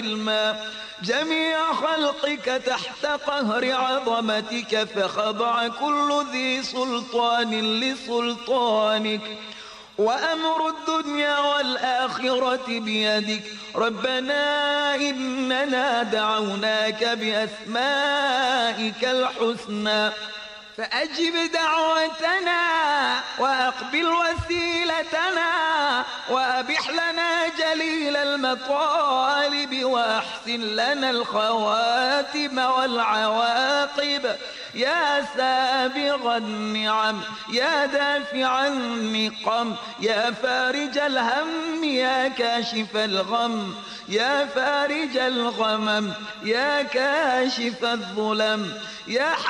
جميع خلقك تحت قهر عظمتك، فخضع كل ذي سلطان لسلطانك، وأمر الدنيا والآخرة بيدك. ربنا إننا دعوناك بأسمائك الحسنى فأجب دعوتنا وأقبل وسيلتنا، وأبح لنا جليل المطالب، وأحسن لنا الخواتم والعواقب. يا سابغ النعم، يا دافع النقم، يا فارج الهم، يا كاشف الغم، يا فارج الغمم، يا كاشف الظلم، يا